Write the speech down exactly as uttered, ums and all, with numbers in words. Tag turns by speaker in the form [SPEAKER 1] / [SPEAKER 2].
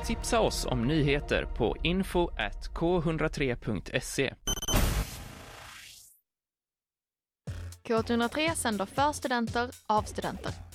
[SPEAKER 1] tipsa oss om nyheter på info at k ett noll tre punkt se.
[SPEAKER 2] K ett noll tre sänder för studenter av studenter.